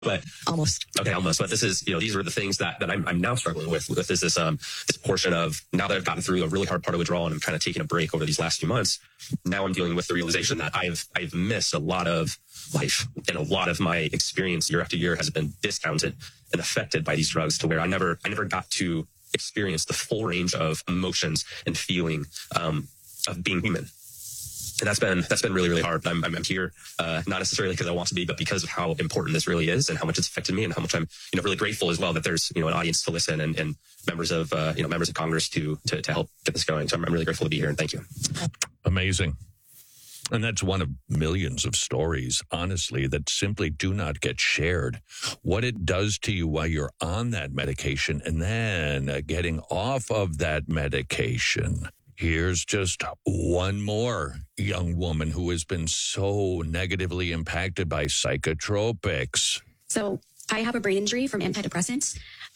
But almost. Okay, almost. But this is, these are the things that I'm now struggling with. This portion of, now that I've gotten through a really hard part of withdrawal and I'm kind of taking a break over these last few months, now I'm dealing with the realization that I've missed a lot of life, and a lot of my experience year after year has been discounted and affected by these drugs, to where I never got to experience the full range of emotions and feeling of being human. And that's been really, really hard. I'm here, not necessarily because I want to be, but because of how important this really is and how much it's affected me, and how much I'm, really grateful as well that there's, an audience to listen, and members of Congress to help get this going. So I'm really grateful to be here, and thank you. Amazing. And that's one of millions of stories, honestly, that simply do not get shared. What it does to you while you're on that medication, and then getting off of that medication. Here's just one more young woman who has been so negatively impacted by psychotropics. So I have a brain injury from antidepressants.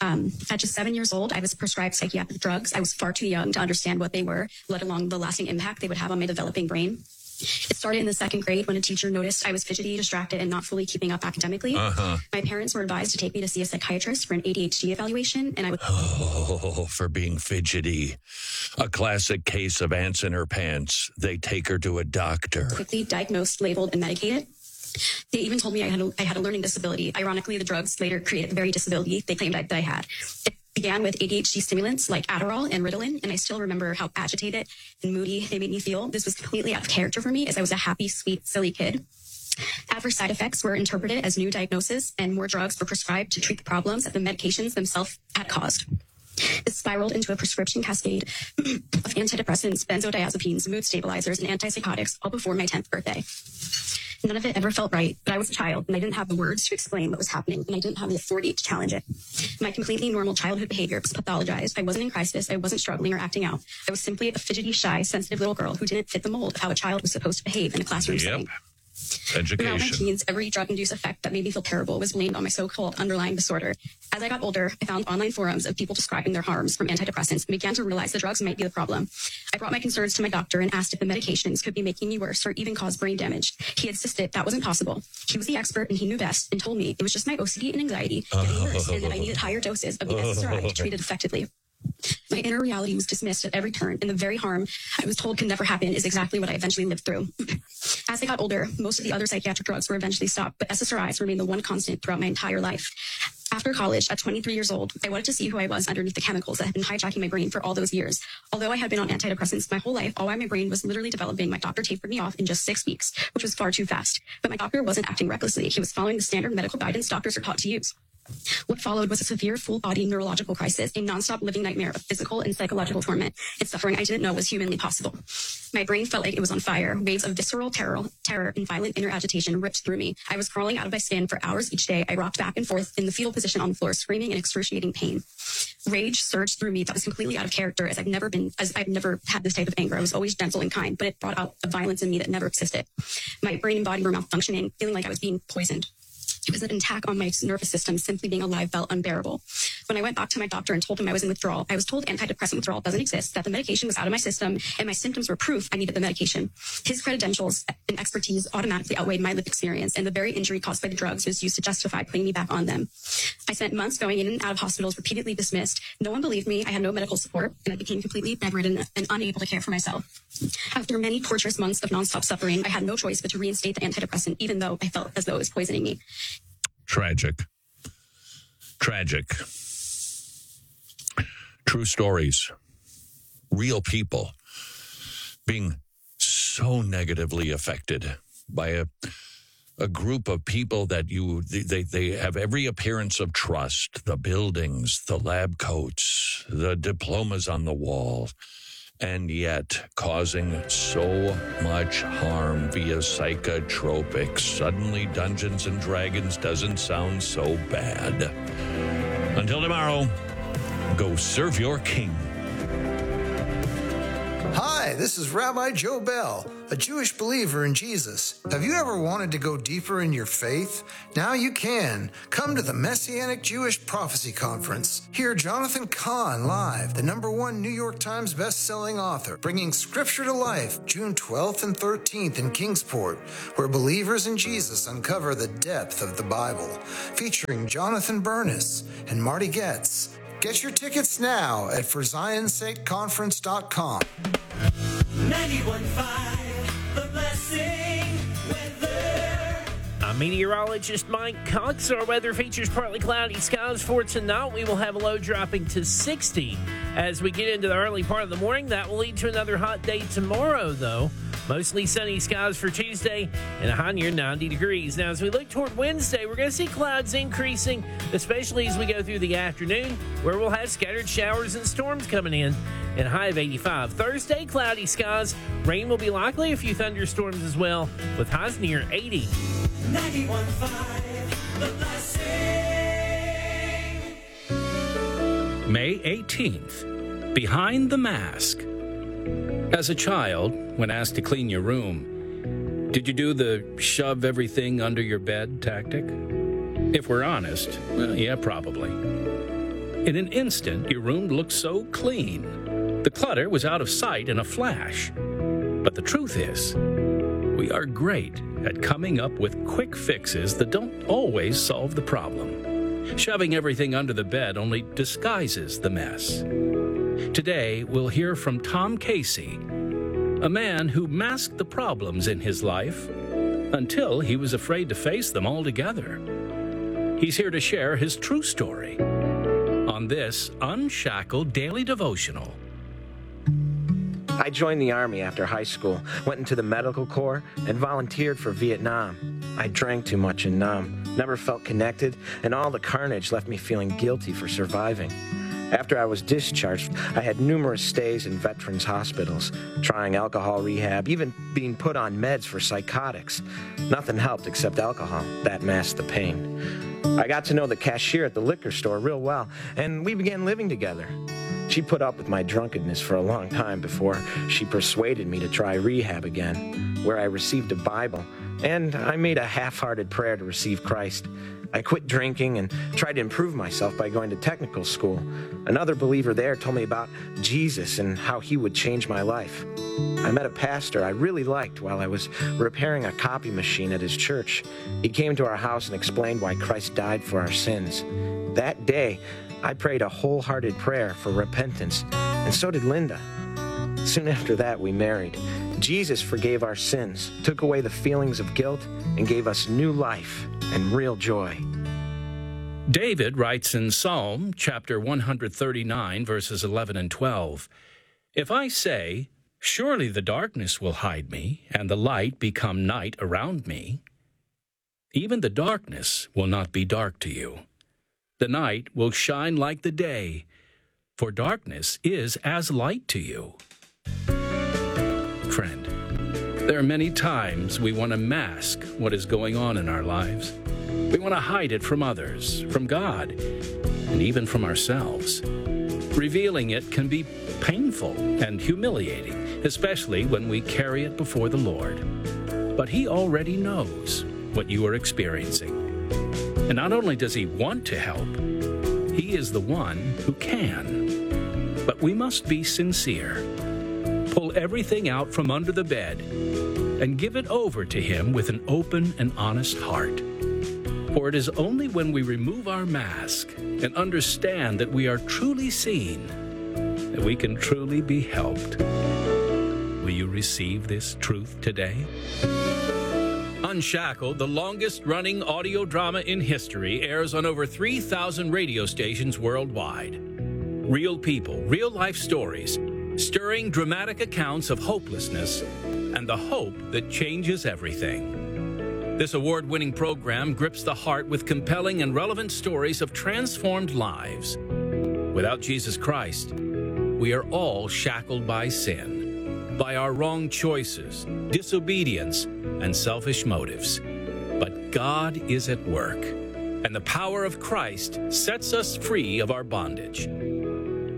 At just 7 years old, I was prescribed psychiatric drugs. I was far too young to understand what they were, let alone the lasting impact they would have on my developing brain. It started in the second grade when a teacher noticed I was fidgety, distracted, and not fully keeping up academically. My parents were advised to take me to see a psychiatrist for an ADHD evaluation, and I would... Oh, for being fidgety. A classic case of ants in her pants. They take her to a doctor. Quickly diagnosed, labeled, and medicated. They even told me I had a learning disability. Ironically, the drugs later created the very disability they claimed that I had. It began with ADHD stimulants like Adderall and Ritalin, and I still remember how agitated and moody they made me feel. This was completely out of character for me, as I was a happy, sweet, silly kid. Adverse side effects were interpreted as new diagnoses, and more drugs were prescribed to treat the problems that the medications themselves had caused. This spiraled into a prescription cascade of antidepressants, benzodiazepines, mood stabilizers, and antipsychotics, all before my 10th birthday. None of it ever felt right, but I was a child, and I didn't have the words to explain what was happening, and I didn't have the authority to challenge it. My completely normal childhood behavior was pathologized. I wasn't in crisis. I wasn't struggling or acting out. I was simply a fidgety, shy, sensitive little girl who didn't fit the mold of how a child was supposed to behave in a classroom setting. Education. Throughout my teens, every drug-induced effect that made me feel terrible was blamed on my so-called underlying disorder. As I got older, I found online forums of people describing their harms from antidepressants and began to realize the drugs might be the problem. I brought my concerns to my doctor and asked if the medications could be making me worse or even cause brain damage. He insisted that wasn't possible. He was the expert and he knew best, and told me it was just my OCD and anxiety getting worse, and that I needed higher doses of the SSRI to treat it effectively. My inner reality was dismissed at every turn, and the very harm I was told could never happen is exactly what I eventually lived through. As I got older, most of the other psychiatric drugs were eventually stopped, but SSRIs remained the one constant throughout my entire life. After college, at 23 years old, I wanted to see who I was underneath the chemicals that had been hijacking my brain for all those years. Although I had been on antidepressants my whole life, all while my brain was literally developing, my doctor tapered me off in just 6 weeks, which was far too fast. But my doctor wasn't acting recklessly. He was following the standard medical guidance doctors are taught to use. What followed was a severe full-body neurological crisis, a nonstop living nightmare of physical and psychological torment and suffering I didn't know was humanly possible. My brain felt like it was on fire. Waves of visceral terror, and violent inner agitation ripped through me. I was crawling out of my skin for hours each day. I rocked back and forth in the fetal position on the floor, screaming in excruciating pain. Rage surged through me that was completely out of character, as I've never had this type of anger. I was always gentle and kind, but it brought out a violence in me that never existed. My brain and body were malfunctioning, feeling like I was being poisoned. It was an attack on my nervous system. Simply being alive felt unbearable. When I went back to my doctor and told him I was in withdrawal, I was told antidepressant withdrawal doesn't exist, that the medication was out of my system, and my symptoms were proof I needed the medication. His credentials and expertise automatically outweighed my lived experience, and the very injury caused by the drugs was used to justify putting me back on them. I spent months going in and out of hospitals, repeatedly dismissed. No one believed me. I had no medical support, and I became completely bedridden and unable to care for myself. After many torturous months of nonstop suffering, I had no choice but to reinstate the antidepressant, even though I felt as though it was poisoning me. Tragic. True stories. Real people being so negatively affected by a group of people that they have every appearance of trust. The buildings, the lab coats, the diplomas on the wall, and yet causing so much harm via psychotropics. Suddenly, Dungeons and Dragons doesn't sound so bad. Until tomorrow, go serve your king. Hi, this is Rabbi Joe Bell, a Jewish believer in Jesus. Have you ever wanted to go deeper in your faith? Now you can. Come to the Messianic Jewish Prophecy Conference. Hear Jonathan Cahn live, the #1 New York Times best-selling author, bringing Scripture to life, June 12th and 13th in Kingsport, where believers in Jesus uncover the depth of the Bible. Featuring Jonathan Bernis and Marty Getz. Get your tickets now at ForZionSakeConference.com. 91.5, The Blessing weather. I'm meteorologist Mike Cox. Our weather features partly cloudy skies for tonight. We will have a low dropping to 60 as we get into the early part of the morning. That will lead to another hot day tomorrow, though. Mostly sunny skies for Tuesday and a high near 90 degrees. Now, as we look toward Wednesday, we're going to see clouds increasing, especially as we go through the afternoon, where we'll have scattered showers and storms coming in and a high of 85. Thursday, cloudy skies. Rain will be likely, a few thunderstorms as well, with highs near 80. 91.5, The Blessing. May 18th, Behind the Mask. As a child, when asked to clean your room, did you do the shove everything under your bed tactic? If we're honest, well, yeah, probably. In an instant, your room looked so clean. The clutter was out of sight in a flash. But the truth is, we are great at coming up with quick fixes that don't always solve the problem. Shoving everything under the bed only disguises the mess. Today, we'll hear from Tom Casey, a man who masked the problems in his life until he was afraid to face them altogether. He's here to share his true story on this Unshackled Daily Devotional. I joined the Army after high school, went into the medical corps, and volunteered for Vietnam. I drank too much and numb, never felt connected, and all the carnage left me feeling guilty for surviving. After I was discharged, I had numerous stays in veterans' hospitals, trying alcohol rehab, even being put on meds for psychotics. Nothing helped except alcohol. That masked the pain. I got to know the cashier at the liquor store real well, and we began living together. She put up with my drunkenness for a long time before she persuaded me to try rehab again, where I received a Bible, and I made a half-hearted prayer to receive Christ. I quit drinking and tried to improve myself by going to technical school. Another believer there told me about Jesus and how he would change my life. I met a pastor I really liked while I was repairing a copy machine at his church. He came to our house and explained why Christ died for our sins. That day, I prayed a wholehearted prayer for repentance, and so did Linda. Soon after that, we married. Jesus forgave our sins, took away the feelings of guilt, and gave us new life and real joy. David writes in Psalm chapter 139, verses 11 and 12, "If I say, 'Surely the darkness will hide me, and the light become night around me,' even the darkness will not be dark to you. The night will shine like the day, for darkness is as light to you." Friend, there are many times we want to mask what is going on in our lives. We want to hide it from others, from God, and even from ourselves. Revealing it can be painful and humiliating, especially when we carry it before the Lord. But He already knows what you are experiencing. And not only does He want to help, He is the one who can. But we must be sincere. Pull everything out from under the bed and give it over to Him with an open and honest heart. For it is only when we remove our mask and understand that we are truly seen that we can truly be helped. Will you receive this truth today? Unshackled, the longest-running audio drama in history, airs on over 3,000 radio stations worldwide. Real people, real-life stories, stirring dramatic accounts of hopelessness and the hope that changes everything. This award-winning program grips the heart with compelling and relevant stories of transformed lives. Without Jesus Christ, we are all shackled by sin, by our wrong choices, disobedience, and selfish motives. But God is at work, and the power of Christ sets us free of our bondage.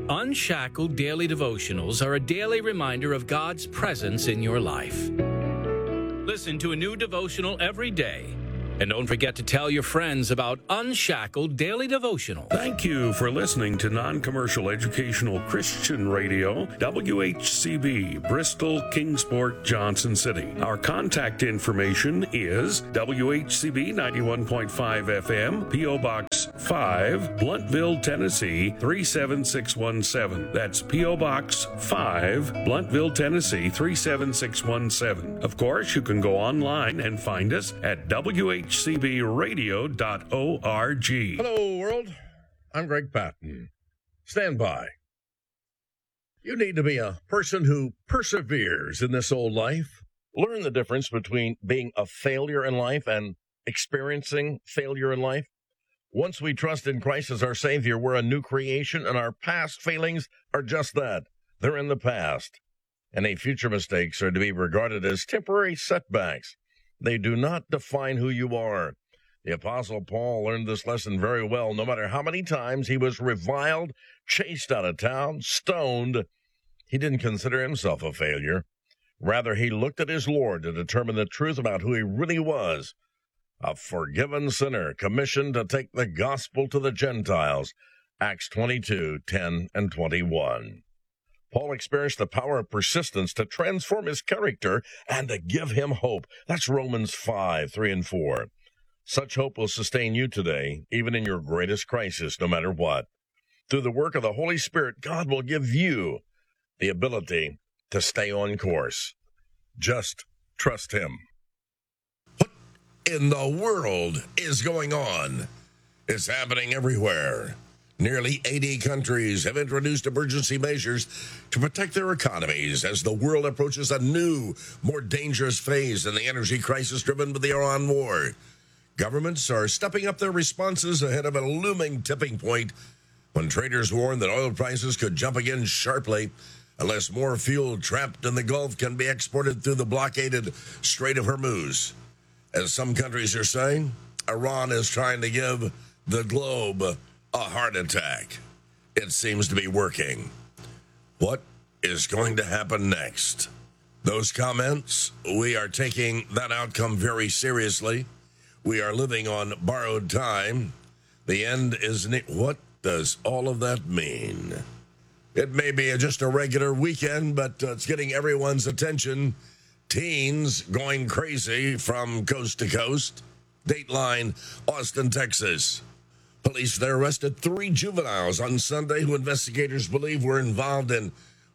Unshackled Daily Devotionals are a daily reminder of God's presence in your life. Listen to a new devotional every day. And don't forget to tell your friends about Unshackled Daily Devotional. Thank you for listening to Non-Commercial Educational Christian Radio, WHCB, Bristol, Kingsport, Johnson City. Our contact information is WHCB 91.5 FM, P.O. Box 5, Bluntville, Tennessee 37617. That's P.O. Box 5, Bluntville, Tennessee 37617. Of course, you can go online and find us at WHCBradio.org. Hello, world. I'm Greg Patton. Stand by. You need to be a person who perseveres in this old life. Learn the difference between being a failure in life and experiencing failure in life. Once we trust in Christ as our Savior, we're a new creation, and our past failings are just that. They're in the past. Any future mistakes are to be regarded as temporary setbacks. They do not define who you are. The Apostle Paul learned this lesson very well. No matter how many times he was reviled, chased out of town, stoned, he didn't consider himself a failure. Rather, he looked at his Lord to determine the truth about who he really was. A forgiven sinner commissioned to take the gospel to the Gentiles. Acts 22:10 and 21. Paul experienced the power of persistence to transform his character and to give him hope. That's Romans 5:3 and 4. Such hope will sustain you today, even in your greatest crisis, no matter what. Through the work of the Holy Spirit, God will give you the ability to stay on course. Just trust Him. What in the world is going on? It's happening everywhere. Nearly 80 countries have introduced emergency measures to protect their economies as the world approaches a new, more dangerous phase in the energy crisis driven by the Iran war. Governments are stepping up their responses ahead of a looming tipping point when traders warn that oil prices could jump again sharply unless more fuel trapped in the Gulf can be exported through the blockaded Strait of Hormuz. As some countries are saying, Iran is trying to give the globe a heart attack. It seems to be working. What is going to happen next? Those comments, we are taking that outcome very seriously. We are living on borrowed time. The end is near. What does all of that mean? It may be just a regular weekend, but it's getting everyone's attention. Teens going crazy from coast to coast. Dateline, Austin, Texas. Police there arrested 3 juveniles on Sunday who investigators believe were involved in,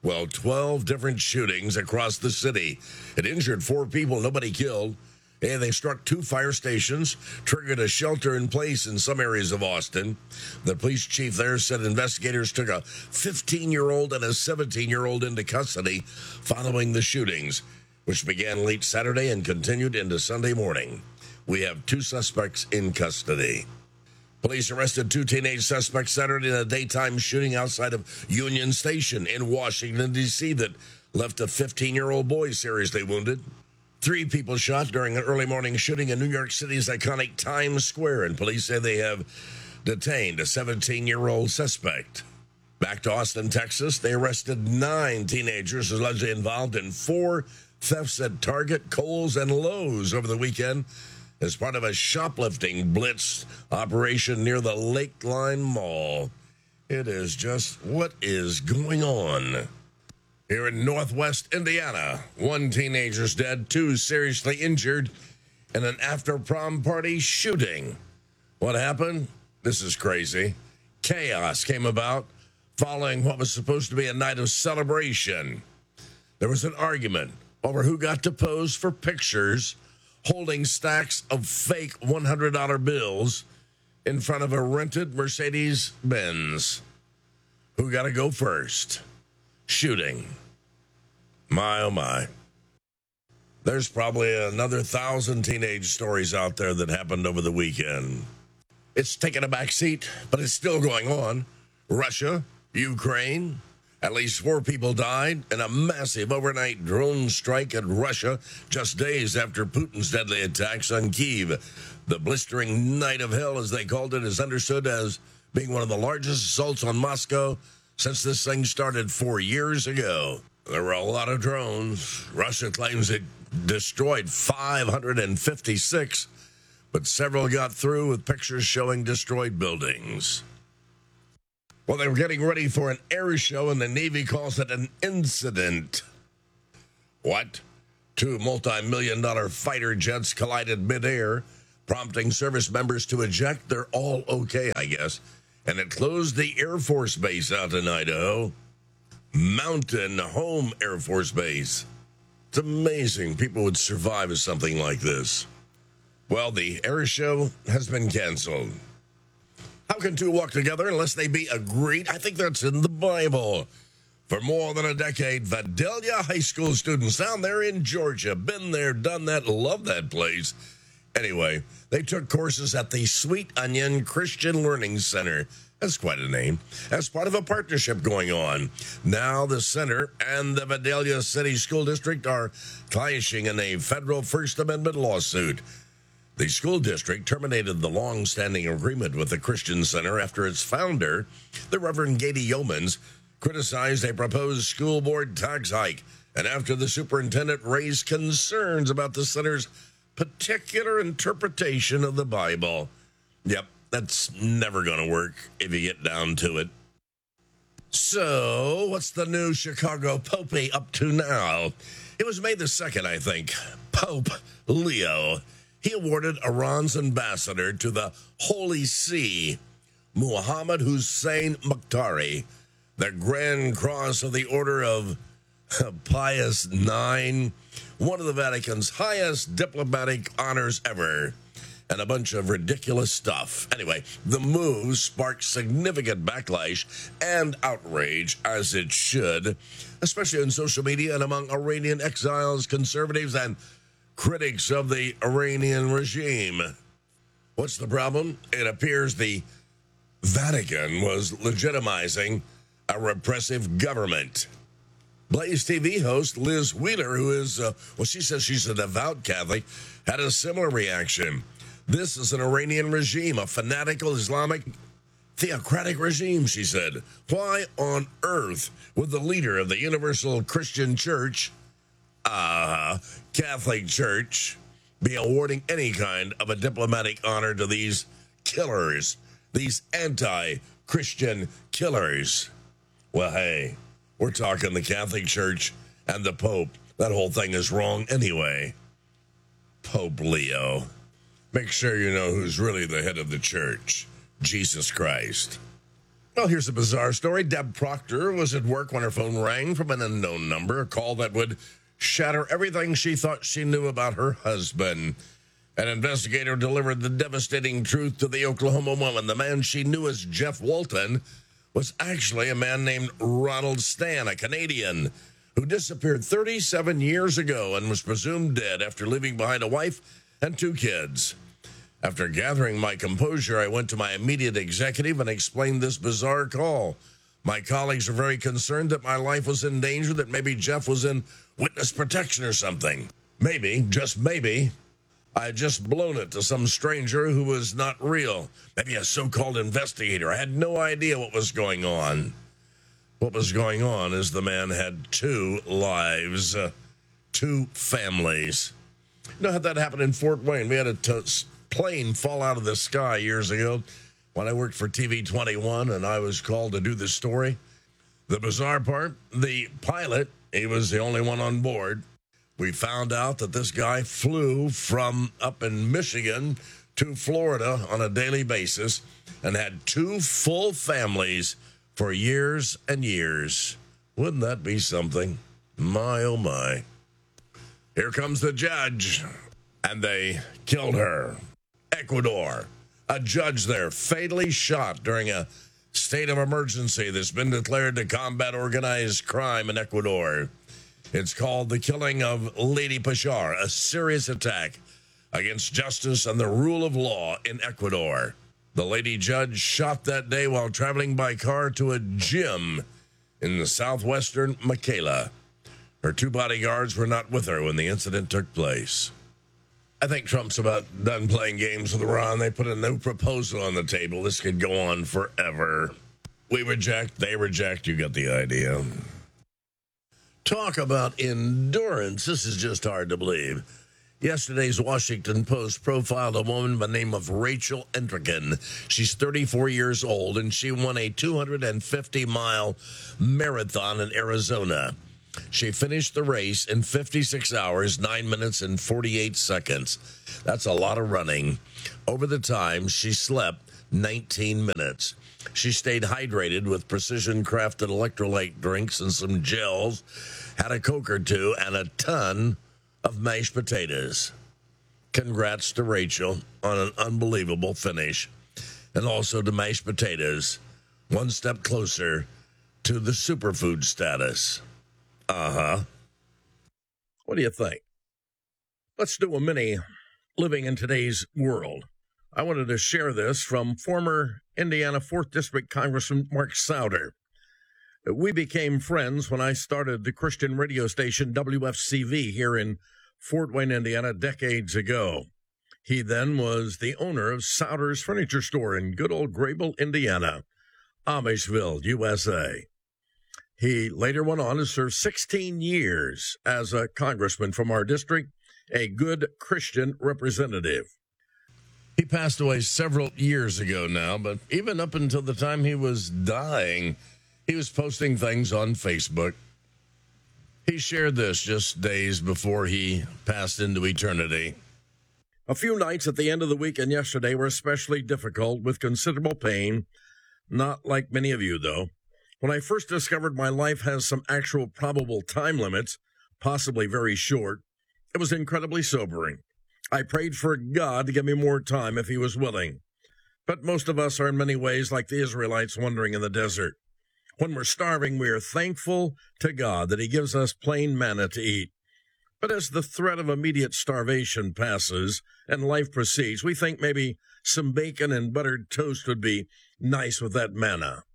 12 different shootings across the city. It injured 4 people, nobody killed. And they struck 2 fire stations, triggered a shelter in place in some areas of Austin. The police chief there said investigators took a 15-year-old and a 17-year-old into custody following the shootings, which began late Saturday and continued into Sunday morning. We have 2 suspects in custody. Police arrested 2 teenage suspects Saturday in a daytime shooting outside of Union Station in Washington, D.C. that left a 15-year-old boy seriously wounded. 3 people shot during an early morning shooting in New York City's iconic Times Square, and police say they have detained a 17-year-old suspect. Back to Austin, Texas, they arrested 9 teenagers allegedly involved in 4 thefts at Target, Kohl's, and Lowe's over the weekend as part of a shoplifting blitz operation near the Lakeline Mall. It is just what is going on. Here in Northwest Indiana, 1 teenager's dead, 2 seriously injured in an after-prom party shooting. What happened? This is crazy. Chaos came about following what was supposed to be a night of celebration. There was an argument over who got to pose for pictures holding stacks of fake $100 bills in front of a rented Mercedes-Benz. Who got to go first? Shooting. My, oh my. There's probably another 1,000 teenage stories out there that happened over the weekend. It's taken a back seat, but it's still going on. Russia, Ukraine, at least 4 people died in a massive overnight drone strike in Russia just days after Putin's deadly attacks on Kyiv. The blistering night of hell, as they called it, is understood as being one of the largest assaults on Moscow since this thing started 4 years ago. There were a lot of drones. Russia claims it destroyed 556, but several got through with pictures showing destroyed buildings. Well, they were getting ready for an air show, and the Navy calls it an incident. What? 2 multi-million-dollar fighter jets collided midair, prompting service members to eject. They're all okay, I guess. And it closed the Air Force Base out in Idaho. Mountain Home Air Force Base. It's amazing people would survive as something like this. Well, the air show has been canceled. How can two walk together unless they be agreed? I think that's in the Bible. For more than a decade, Vidalia High School students down there in Georgia, been there, done that, love that place. Anyway, they took courses at the Sweet Onion Christian Learning Center. That's quite a name. As part of a partnership going on. Now the center and the Vidalia City School District are clashing in a federal First Amendment lawsuit. The school district terminated the long-standing agreement with the Christian Center after its founder, the Reverend Gady Yeomans, criticized a proposed school board tax hike, and after the superintendent raised concerns about the center's particular interpretation of the Bible. Yep, that's never going to work if you get down to it. So, what's the new Chicago Popey up to now? It was May the 2nd, I think. Pope Leo. He awarded Iran's ambassador to the Holy See, Muhammad Hussein Muqtari, the Grand Cross of the Order of Pius IX, one of the Vatican's highest diplomatic honors ever, and a bunch of ridiculous stuff. Anyway, the move sparked significant backlash and outrage, as it should, especially on social media and among Iranian exiles, conservatives, and critics of the Iranian regime. What's the problem? It appears the Vatican was legitimizing a repressive government. Blaze TV host Liz Wheeler, who is, she says she's a devout Catholic, had a similar reaction. This is an Iranian regime, a fanatical Islamic theocratic regime, she said. Why on earth would the leader of the Universal Christian Church, Catholic Church, be awarding any kind of a diplomatic honor to these killers, these anti-Christian killers? Well, hey, we're talking the Catholic Church and the Pope. That whole thing is wrong anyway. Pope Leo. Make sure you know who's really the head of the church, Jesus Christ. Well, here's a bizarre story. Deb Proctor was at work when her phone rang from an unknown number, a call that would shatter everything she thought she knew about her husband. An investigator delivered the devastating truth to the Oklahoma woman. The man she knew as Jeff Walton was actually a man named Ronald Stan, a Canadian, who disappeared 37 years ago and was presumed dead after leaving behind a wife and 2 kids. After gathering my composure, I went to my immediate executive and explained this bizarre call. My colleagues are very concerned that my life was in danger, that maybe Jeff was in witness protection or something. Maybe, just maybe, I had just blown it to some stranger who was not real. Maybe a so-called investigator. I had no idea what was going on. What was going on is the man had 2 lives, 2 families. You know how that happened in Fort Wayne? We had a plane fall out of the sky years ago when I worked for TV 21 and I was called to do this story. The bizarre part, the pilot, he was the only one on board. We found out that this guy flew from up in Michigan to Florida on a daily basis and had 2 full families for years and years. Wouldn't that be something? My, oh my. Here comes the judge, and they killed her. Ecuador. A judge there fatally shot during a state of emergency that's been declared to combat organized crime in Ecuador. It's called the killing of Lady Pachar, a serious attack against justice and the rule of law in Ecuador. The lady judge shot that day while traveling by car to a gym in the southwestern Michaela. Her 2 bodyguards were not with her when the incident took place. I think Trump's about done playing games with Iran. They put a new proposal on the table. This could go on forever. We reject, they reject. You get the idea. Talk about endurance. This is just hard to believe. Yesterday's Washington Post profiled a woman by the name of Rachel Entrigan. She's 34 years old, and she won a 250-mile marathon in Arizona. She finished the race in 56 hours, 9 minutes, and 48 seconds. That's a lot of running. Over the time, she slept 19 minutes. She stayed hydrated with precision-crafted electrolyte drinks and some gels, had a Coke or two, and a ton of mashed potatoes. Congrats to Rachel on an unbelievable finish. And also to mashed potatoes, one step closer to the superfood status. What do you think? Let's do a mini living in today's world. I wanted to share this from former Indiana 4th District Congressman Mark Souder. We became friends when I started the Christian radio station WFCV here in Fort Wayne, Indiana, decades ago. He then was the owner of Souder's Furniture Store in good old Grable, Indiana, Amishville, USA. He later went on to serve 16 years as a congressman from our district, a good Christian representative. He passed away several years ago now, but even up until the time he was dying, he was posting things on Facebook. He shared this just days before he passed into eternity. A few nights at the end of the week and yesterday were especially difficult with considerable pain. Not like many of you, though. When I first discovered my life has some actual probable time limits, possibly very short, it was incredibly sobering. I prayed for God to give me more time if he was willing. But most of us are in many ways like the Israelites wandering in the desert. When we're starving, we are thankful to God that he gives us plain manna to eat. But as the threat of immediate starvation passes and life proceeds, we think maybe some bacon and buttered toast would be nice with that manna.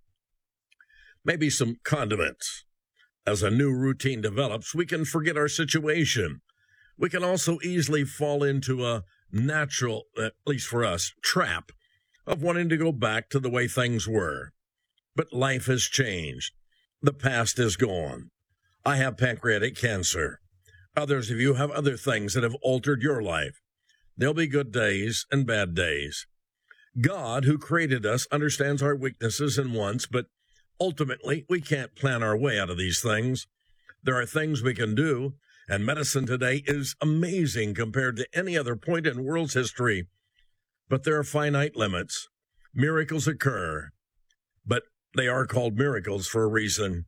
Maybe some condiments. As a new routine develops, we can forget our situation. We can also easily fall into a natural, at least for us, trap of wanting to go back to the way things were. But life has changed. The past is gone. I have pancreatic cancer. Others of you have other things that have altered your life. There'll be good days and bad days. God, who created us, understands our weaknesses and wants, but ultimately, we can't plan our way out of these things. There are things we can do, and medicine today is amazing compared to any other point in world's history. But there are finite limits. Miracles occur, but they are called miracles for a reason.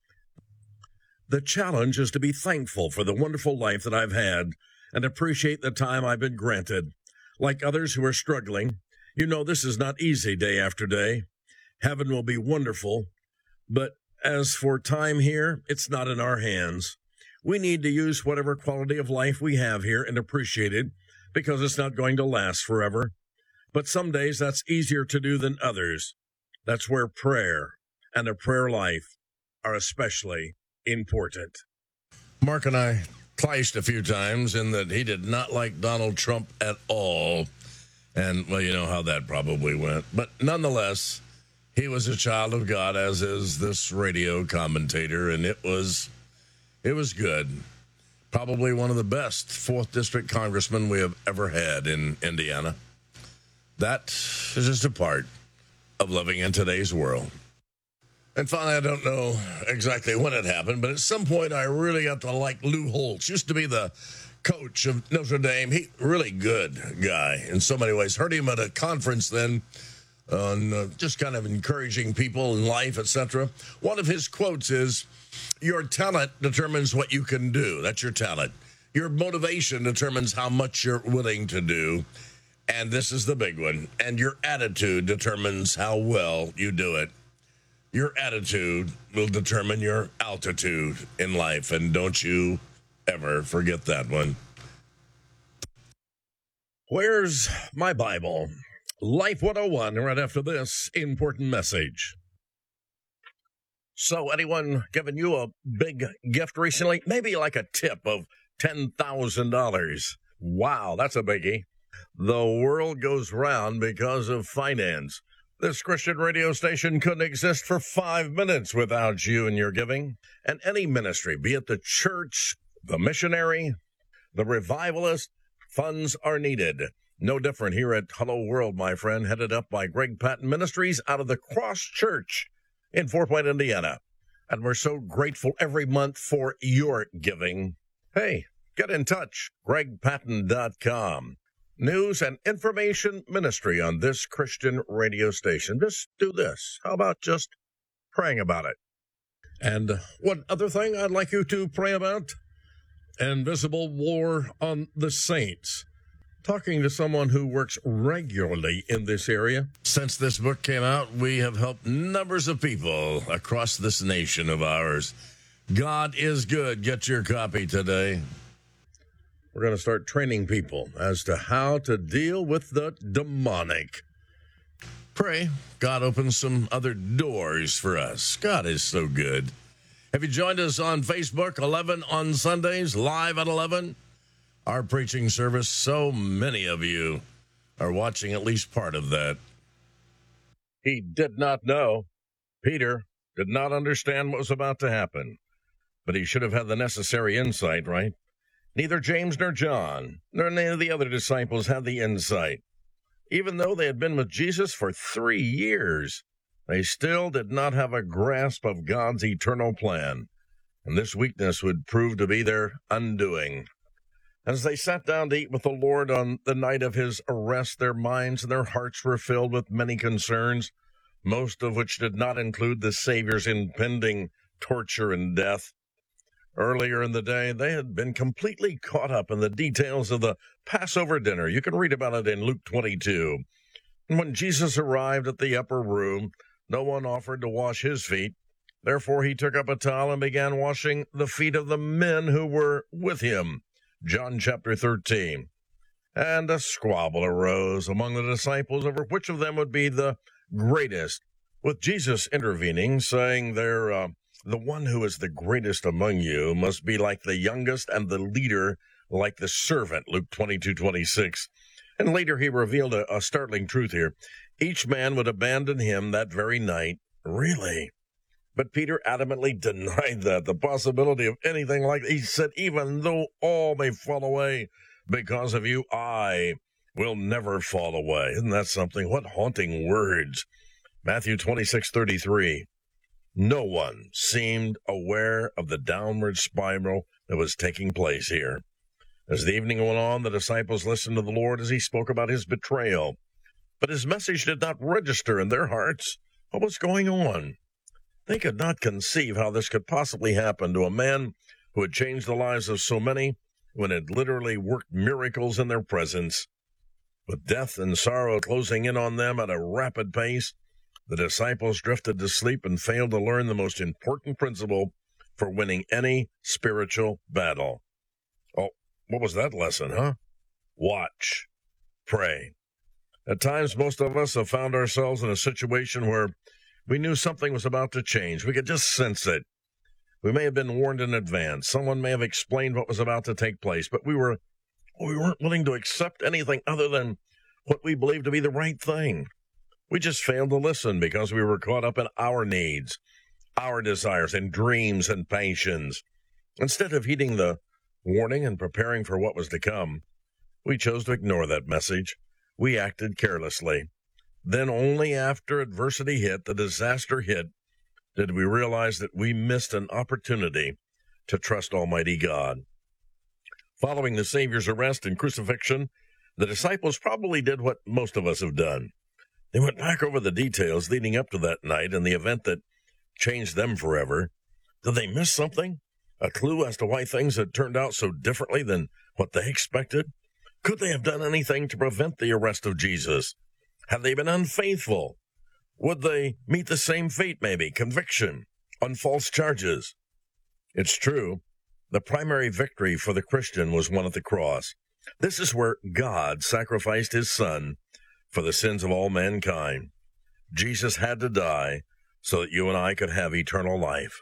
The challenge is to be thankful for the wonderful life that I've had and appreciate the time I've been granted. Like others who are struggling, you know this is not easy day after day. Heaven will be wonderful, but as for time here, it's not in our hands. We need to use whatever quality of life we have here and appreciate it because it's not going to last forever. But some days that's easier to do than others. That's where prayer and a prayer life are especially important. Mark and I clashed a few times in that he did not like Donald Trump at all. And, well, you know how that probably went. But nonetheless, he was a child of God, as is this radio commentator, and it was good. Probably one of the best 4th District congressmen we have ever had in Indiana. That is just a part of living in today's world. And finally, I don't know exactly when it happened, but at some point I really got to like Lou Holtz. Used to be the coach of Notre Dame. He really good guy in so many ways. Heard him at a conference then on just kind of encouraging people in life, etc. One of his quotes is, your talent determines what you can do. That's your talent. Your motivation determines how much you're willing to do. And this is the big one. And your attitude determines how well you do it. Your attitude will determine your altitude in life. And don't you ever forget that one. Where's my Bible? Life 101, right after this important message. So anyone given you a big gift recently? Maybe like a tip of $10,000. Wow, that's a biggie. The world goes round because of finance. This Christian radio station couldn't exist for 5 minutes without you and your giving. And any ministry, be it the church, the missionary, the revivalist, funds are needed. No different here at Hello World, my friend, headed up by Greg Patton Ministries out of the Cross Church in Fort Wayne, Indiana. And we're so grateful every month for your giving. Hey, get in touch, gregpatton.com. News and information ministry on this Christian radio station. Just do this. How about just praying about it? And one other thing I'd like you to pray about: invisible war on the saints. Talking to someone who works regularly in this area. Since this book came out, we have helped numbers of people across this nation of ours. God is good. Get your copy today. We're going to start training people as to how to deal with the demonic. Pray God opens some other doors for us. God is so good. Have you joined us on Facebook, 11 on Sundays, live at 11? Our preaching service, so many of you are watching at least part of that. He did not know. Peter did not understand what was about to happen, but he should have had the necessary insight, right? Neither James nor John, nor any of the other disciples had the insight. Even though they had been with Jesus for 3 years, they still did not have a grasp of God's eternal plan, and this weakness would prove to be their undoing. As they sat down to eat with the Lord on the night of his arrest, their minds and their hearts were filled with many concerns, most of which did not include the Savior's impending torture and death. Earlier in the day, they had been completely caught up in the details of the Passover dinner. You can read about it in Luke 22. And when Jesus arrived at the upper room, no one offered to wash his feet. Therefore, he took up a towel and began washing the feet of the men who were with him. John chapter 13. And a squabble arose among the disciples over which of them would be the greatest, with Jesus intervening, saying the one who is the greatest among you must be like the youngest, and the leader like the servant, Luke 22:26. And later he revealed a startling truth here. Each man would abandon him that very night. Really? But Peter adamantly denied that, the possibility of anything like that. He said, even though all may fall away because of you, I will never fall away. Isn't that something? What haunting words. Matthew 26:33. No one seemed aware of the downward spiral that was taking place here. As the evening went on, the disciples listened to the Lord as he spoke about his betrayal. But his message did not register in their hearts. What was going on? They could not conceive how this could possibly happen to a man who had changed the lives of so many, when it literally worked miracles in their presence. With death and sorrow closing in on them at a rapid pace, the disciples drifted to sleep and failed to learn the most important principle for winning any spiritual battle. Oh, what was that lesson, huh? Watch. Pray. At times, most of us have found ourselves in a situation where we knew something was about to change. We could just sense it. We may have been warned in advance. Someone may have explained what was about to take place, but we weren't willing to accept anything other than what we believed to be the right thing. We just failed to listen because we were caught up in our needs, our desires, and dreams and passions. Instead of heeding the warning and preparing for what was to come, we chose to ignore that message. We acted carelessly. Then only after adversity hit, the disaster hit, did we realize that we missed an opportunity to trust Almighty God. Following the Savior's arrest and crucifixion, the disciples probably did what most of us have done. They went back over the details leading up to that night and the event that changed them forever. Did they miss something? A clue as to why things had turned out so differently than what they expected? Could they have done anything to prevent the arrest of Jesus? Had they been unfaithful? Would they meet the same fate, maybe, conviction, on false charges? It's true. The primary victory for the Christian was won at the cross. This is where God sacrificed his Son for the sins of all mankind. Jesus had to die so that you and I could have eternal life.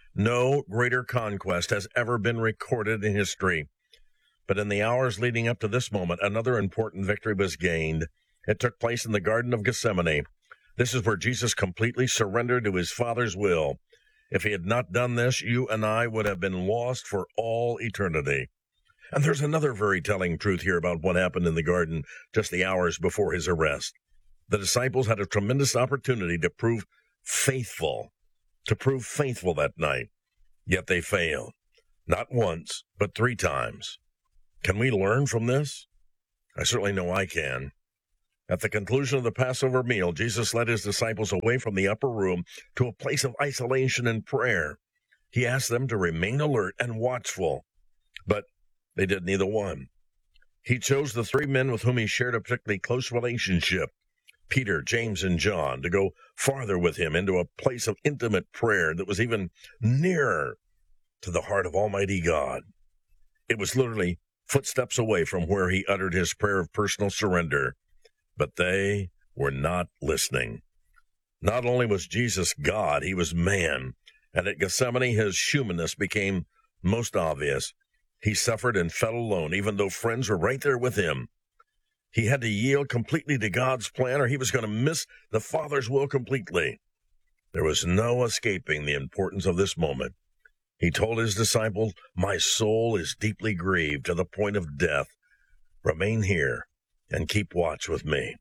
No greater conquest has ever been recorded in history. But in the hours leading up to this moment, another important victory was gained. It took place in the Garden of Gethsemane. This is where Jesus completely surrendered to his Father's will. If he had not done this, you and I would have been lost for all eternity. And there's another very telling truth here about what happened in the garden just the hours before his arrest. The disciples had a tremendous opportunity to prove faithful that night, yet they failed. Not once, but 3 times. Can we learn from this? I certainly know I can. At the conclusion of the Passover meal, Jesus led his disciples away from the upper room to a place of isolation and prayer. He asked them to remain alert and watchful, but they did neither one. He chose the 3 men with whom he shared a particularly close relationship, Peter, James, and John, to go farther with him into a place of intimate prayer that was even nearer to the heart of Almighty God. It was literally footsteps away from where he uttered his prayer of personal surrender. But they were not listening. Not only was Jesus God, he was man, and at Gethsemane his humanness became most obvious. He suffered and fell alone, even though friends were right there with him. He had to yield completely to God's plan, or he was going to miss the Father's will completely. There was no escaping the importance of this moment. He told his disciples, "My soul is deeply grieved to the point of death. Remain here and keep watch with me."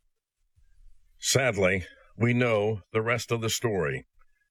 Sadly, we know the rest of the story.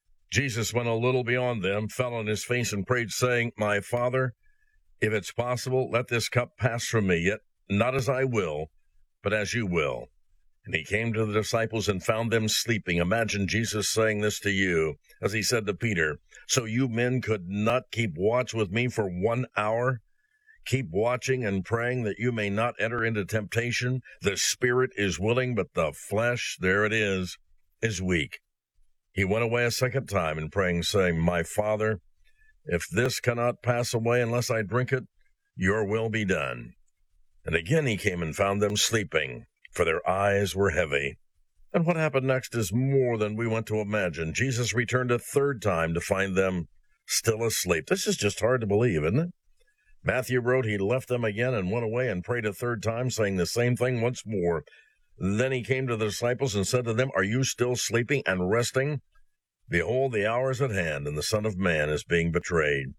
Jesus went a little beyond them, fell on his face and prayed, saying, "My Father, if it's possible, let this cup pass from me, yet not as I will, but as you will." And he came to the disciples and found them sleeping. Imagine Jesus saying this to you, as he said to Peter, "So you men could not keep watch with me for 1 hour? Keep watching and praying that you may not enter into temptation. The spirit is willing, but the flesh," there it is weak. He went away a second time and praying, saying, "My Father, if this cannot pass away unless I drink it, your will be done." And again he came and found them sleeping, for their eyes were heavy. And what happened next is more than we want to imagine. Jesus returned a 3rd time to find them still asleep. This is just hard to believe, isn't it? Matthew wrote he left them again and went away and prayed a 3rd time, saying the same thing once more. Then he came to the disciples and said to them, "Are you still sleeping and resting? Behold, the hour is at hand, and the Son of Man is being betrayed."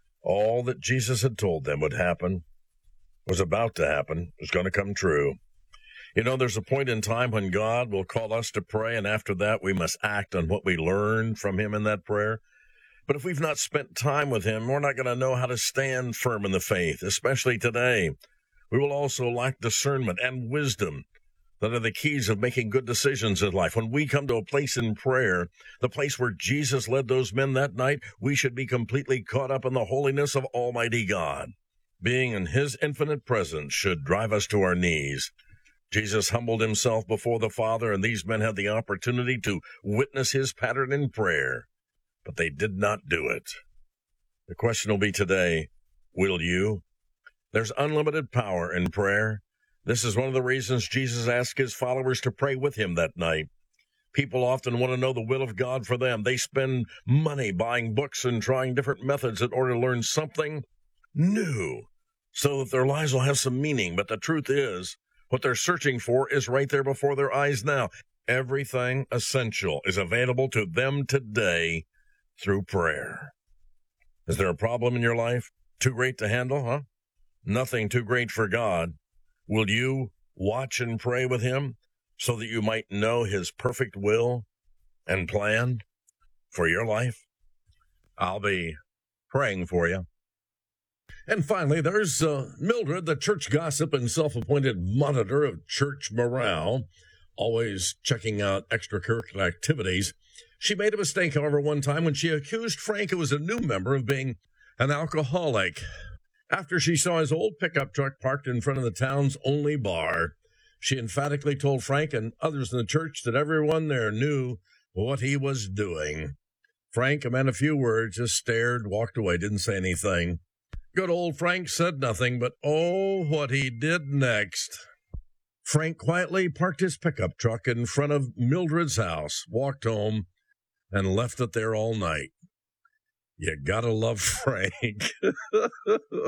All that Jesus had told them would happen, was about to happen, was going to come true. You know, there's a point in time when God will call us to pray, and after that we must act on what we learned from him in that prayer. But if we've not spent time with him, we're not going to know how to stand firm in the faith, especially today. We will also lack discernment and wisdom that are the keys of making good decisions in life. When we come to a place in prayer, the place where Jesus led those men that night, we should be completely caught up in the holiness of Almighty God. Being in his infinite presence should drive us to our knees. Jesus humbled himself before the Father, and these men had the opportunity to witness his pattern in prayer. But they did not do it. The question will be today, will you? There's unlimited power in prayer. This is one of the reasons Jesus asked his followers to pray with him that night. People often want to know the will of God for them. They spend money buying books and trying different methods in order to learn something new so that their lives will have some meaning. But the truth is, what they're searching for is right there before their eyes now. Everything essential is available to them today through prayer. Is there a problem in your life? Too great to handle, huh? Nothing too great for God. Will you watch and pray with him so that you might know his perfect will and plan for your life? I'll be praying for you. And finally, there's Mildred, the church gossip and self-appointed monitor of church morale, always checking out extracurricular activities. She made a mistake, however, one time when she accused Frank, who was a new member, of being an alcoholic. After she saw his old pickup truck parked in front of the town's only bar, she emphatically told Frank and others in the church that everyone there knew what he was doing. Frank, a man of few words, just stared, walked away, didn't say anything. Good old Frank said nothing, but oh, what he did next. Frank quietly parked his pickup truck in front of Mildred's house, walked home, and left it there all night. You gotta love Frank.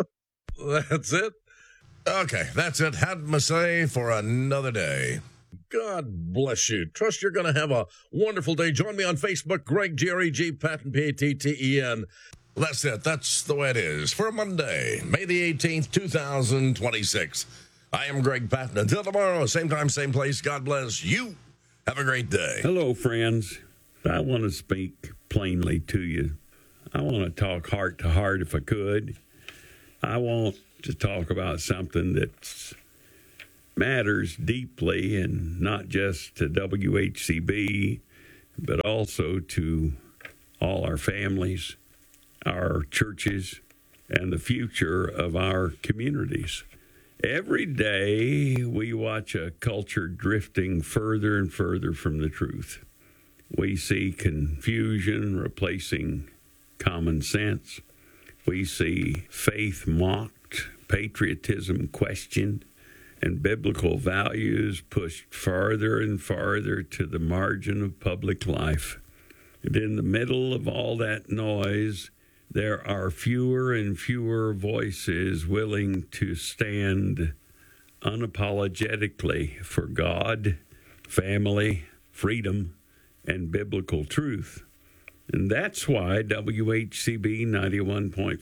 That's it. Okay, that's it. Had my say for another day. God bless you. Trust you're going to have a wonderful day. Join me on Facebook, Greg, G-R-E-G, Patton, P-A-T-T-E-N. That's it. That's the way it is for Monday, May the 18th, 2026. I am Greg Patton. Until tomorrow, same time, same place. God bless you. Have a great day. Hello, friends. I want to speak plainly to you. I want to talk heart to heart if I could. I want to talk about something that matters deeply, and not just to WHCB, but also to all our families, our churches, and the future of our communities. Every day we watch a culture drifting further and further from the truth. We see confusion replacing common sense. We see faith mocked, patriotism questioned, and biblical values pushed farther and farther to the margin of public life. And in the middle of all that noise, there are fewer and fewer voices willing to stand unapologetically for God, family, freedom, and biblical truth. And that's why WHCB 91.5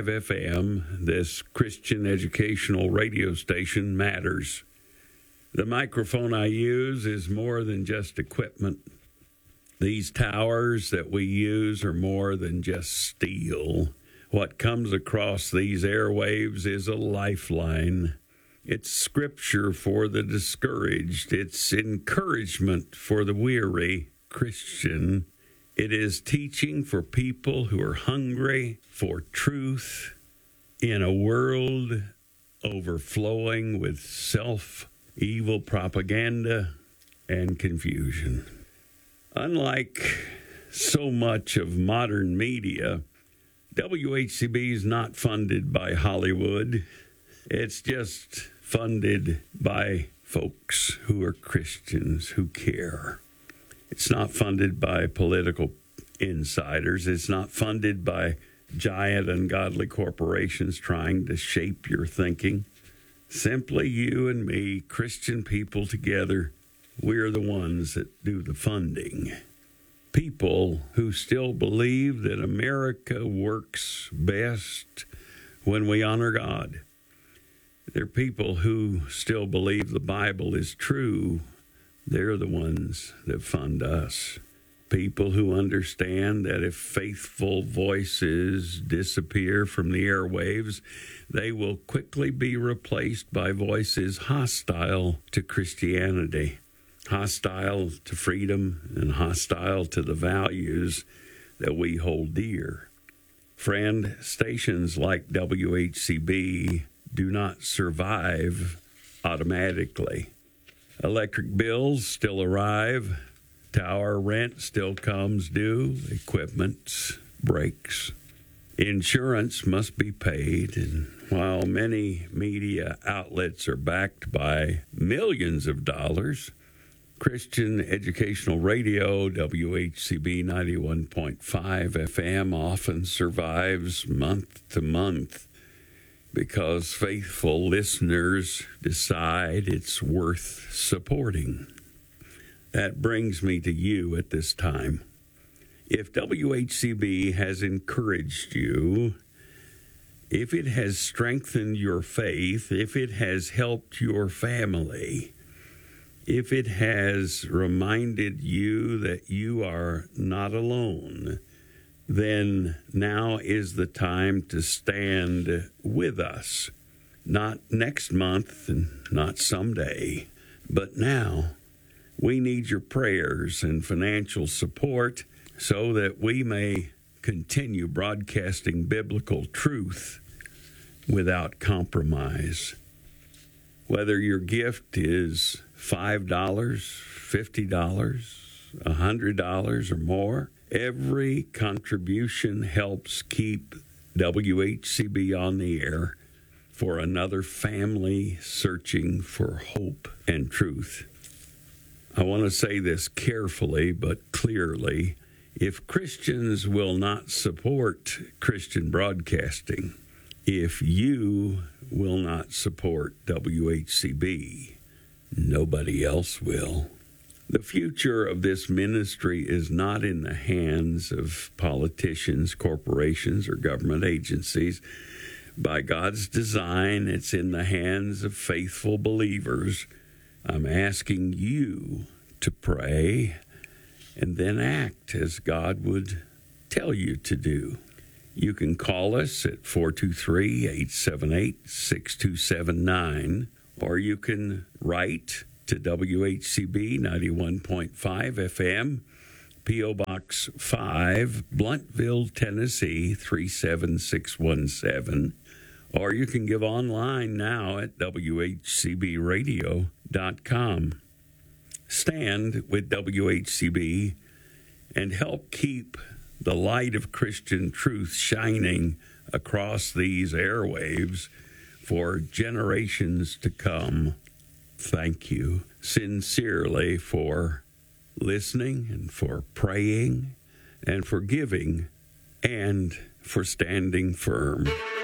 FM, this Christian educational radio station, matters. The microphone I use is more than just equipment. These towers that we use are more than just steel. What comes across these airwaves is a lifeline. It's scripture for the discouraged. It's encouragement for the weary Christian. It is teaching for people who are hungry for truth in a world overflowing with evil propaganda and confusion. Unlike so much of modern media, WHCB is not funded by Hollywood. It's just funded by folks who are Christians who care. It's not funded by political insiders. It's not funded by giant ungodly corporations trying to shape your thinking. Simply you and me, Christian people together, we're the ones that do the funding. People who still believe that America works best when we honor God. They're people who still believe the Bible is true. They're the ones that fund us. People who understand that if faithful voices disappear from the airwaves, they will quickly be replaced by voices hostile to Christianity, hostile to freedom, and hostile to the values that we hold dear. Friend, stations like WHCB do not survive automatically. Electric bills still arrive. Tower rent still comes due. Equipment breaks. Insurance must be paid. And while many media outlets are backed by millions of dollars, Christian educational radio, WHCB 91.5 FM, often survives month to month because faithful listeners decide it's worth supporting. That brings me to you at this time. If WHCB has encouraged you, if it has strengthened your faith, if it has helped your family, if it has reminded you that you are not alone, then now is the time to stand with us. Not next month and not someday, but now. We need your prayers and financial support so that we may continue broadcasting biblical truth without compromise. Whether your gift is $5, $50, $100 or more, every contribution helps keep WHCB on the air for another family searching for hope and truth. I want to say this carefully but clearly. If Christians will not support Christian broadcasting, if you will not support WHCB, Nobody else will. The future of this ministry is not in the hands of politicians, corporations, or government agencies. By God's design, it's in the hands of faithful believers. I'm asking you to pray and then act as God would tell you to do. You can call us at 423-878-6279, or you can write to WHCB 91.5 FM, P.O. Box 5, Bluntville, Tennessee 37617, or you can give online now at WHCBradio.com. Stand with WHCB and help keep the light of Christian truth shining across these airwaves for generations to come. Thank you sincerely for listening and for praying and for giving and for standing firm.